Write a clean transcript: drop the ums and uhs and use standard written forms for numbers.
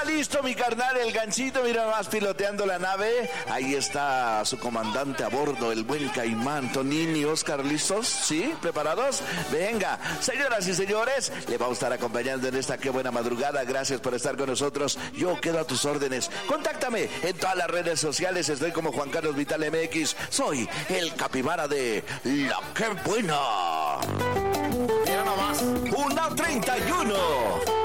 listo, mi carnal, el Ganchito, mira más piloteando la nave. Ahí está su comandante a bordo, el buen Caimán. Tonini, Oscar, ¿listos? ¿Sí? ¿Preparados? Venga, señoras y señores, le vamos a estar acompañando en esta qué buena madrugada. Gracias por estar con nosotros. Yo quedo a tus órdenes. Contáctame en todas las redes sociales. Estoy como Juan Carlos Vital MX. Soy el capibara de La Qué Buena. Mira nomás. 1:31.